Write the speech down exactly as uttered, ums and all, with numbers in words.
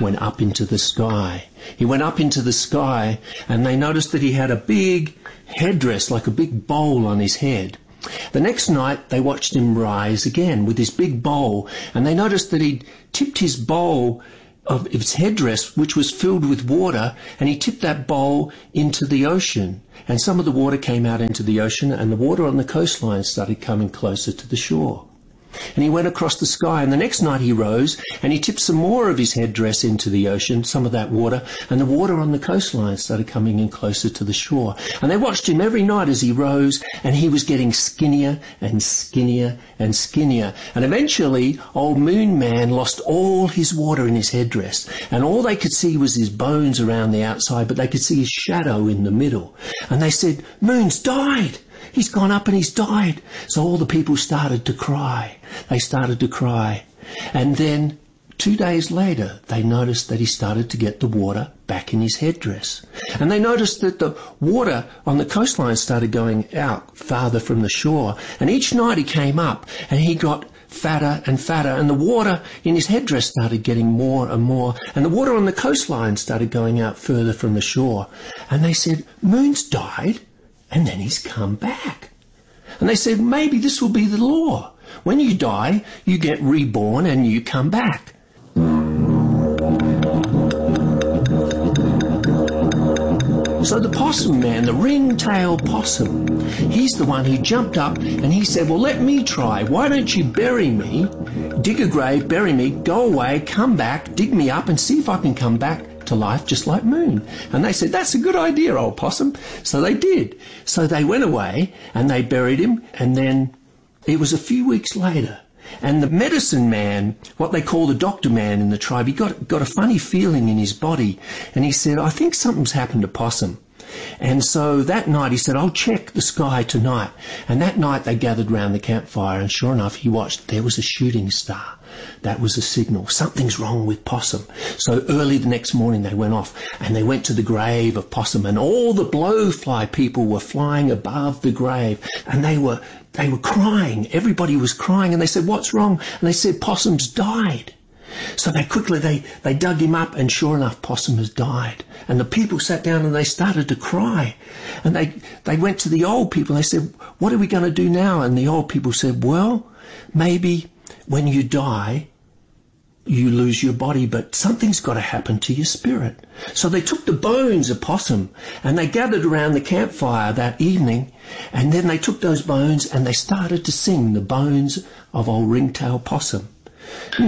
went up into the sky. He went up into the sky, and they noticed that he had a big headdress, like a big bowl on his head. The next night, they watched him rise again with his big bowl, and they noticed that he'd tipped his bowl of his headdress, which was filled with water, and he tipped that bowl into the ocean. And some of the water came out into the ocean, and the water on the coastline started coming closer to the shore. And he went across the sky, and the next night he rose, and he tipped some more of his headdress into the ocean, some of that water, and the water on the coastline started coming in closer to the shore. And they watched him every night as he rose, and he was getting skinnier and skinnier and skinnier. And eventually, old Moon Man lost all his water in his headdress, and all they could see was his bones around the outside, but they could see his shadow in the middle. And they said, "Moon's died! He's gone up and he's died." So all the people started to cry. They started to cry. And then two days later, they noticed that he started to get the water back in his headdress. And they noticed that the water on the coastline started going out farther from the shore. And each night he came up and he got fatter and fatter, and the water in his headdress started getting more and more, and the water on the coastline started going out further from the shore. And they said, "Moon's died, and then he's come back." And they said, "Maybe this will be the law. When you die, you get reborn and you come back." So the possum man, the ring-tailed possum, he's the one who jumped up and he said, "Well, let me try. Why don't you bury me, dig a grave, bury me, go away, come back, dig me up and see if I can come back to life just like Moon." And they said, "That's a good idea, old possum." So they did. So they went away and they buried him, and then it was a few weeks later, and the medicine man, what they call the doctor man in the tribe, he got, got a funny feeling in his body, and he said, "I think something's happened to Possum." And so that night he said, "I'll check the sky tonight." And that night they gathered round the campfire, and sure enough, he watched. There was a shooting star. That was a signal. Something's wrong with Possum. So early the next morning they went off, and they went to the grave of Possum, and all the blowfly people were flying above the grave, and they were they were crying. Everybody was crying, and they said, "What's wrong?" And they said, "Possum's died." So they quickly, they, they dug him up, and sure enough, Possum has died. And the people sat down and they started to cry. And they, they went to the old people and they said, "What are we going to do now?" And the old people said, "Well, maybe when you die, you lose your body, but something's got to happen to your spirit." So they took the bones of Possum and they gathered around the campfire that evening, and then they took those bones and they started to sing the bones of old Ringtail Possum.